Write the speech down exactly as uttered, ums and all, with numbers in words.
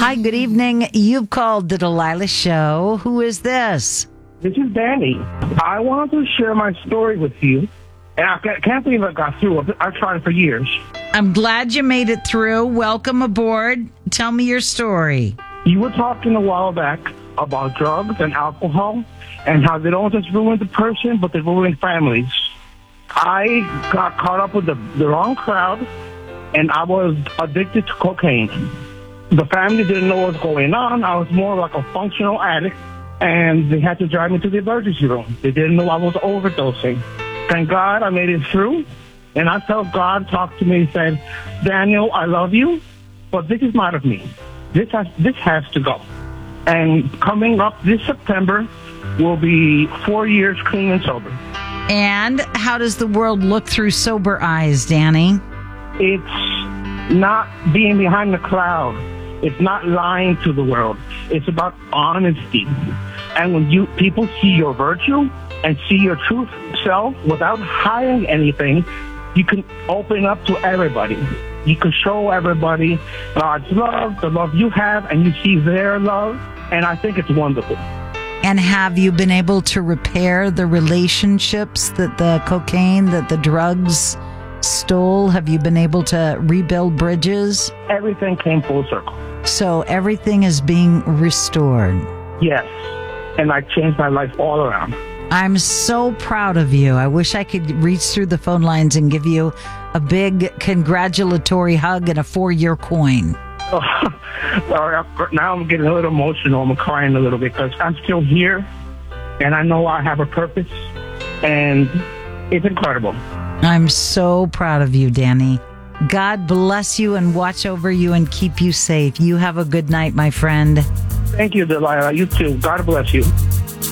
Hi, good evening. You've called the Delilah Show. Who is this? This is Danny. I wanted to share my story with you. And I can't believe I got through. I've tried for years. I'm glad you made it through. Welcome aboard. Tell me your story. You were talking a while back about drugs and alcohol and how they don't just ruin the person, but they ruin families. I got caught up with the, the wrong crowd, and I was addicted to cocaine. The family didn't know what was going on. I was more like a functional addict, and they had to drive me to the emergency room. They didn't know I was overdosing. Thank God I made it through, and I felt God talk to me and said, Daniel, I love you, but this is not of me. This has, this has to go. And coming up this September will be four years clean and sober. And how does the world look through sober eyes, Danny? It's not being behind the cloud. It's not lying to the world. It's about honesty. And when you people see your virtue and see your truth self without hiding anything, you can open up to everybody. You can show everybody God's love, the love you have, and you see their love. And I think it's wonderful. And have you been able to repair the relationships that the cocaine, that the drugs stole? Have you been able to rebuild bridges? Everything came full circle. So everything is being restored. Yes. And I changed my life all around. I'm so proud of you. I wish I could reach through the phone lines and give you a big congratulatory hug and a four-year coin. Oh, now I'm getting a little emotional. I'm crying a little bit because I'm still here, and I know I have a purpose, and it's incredible. I'm so proud of you, Danny. God bless you and watch over you and keep you safe. You have a good night, my friend. Thank you, Delilah. You too. God bless you.